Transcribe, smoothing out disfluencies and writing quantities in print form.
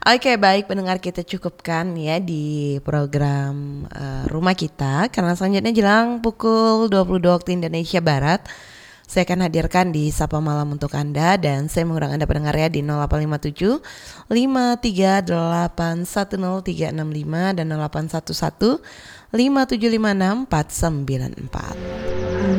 Oke, baik pendengar, kita cukupkan ya di program rumah kita, karena selanjutnya jelang pukul 22 waktu Indonesia Barat saya akan hadirkan di Sapa Malam untuk Anda, dan saya mengundang Anda pendengar ya di 0857 53810 365 dan 0811 5756 494.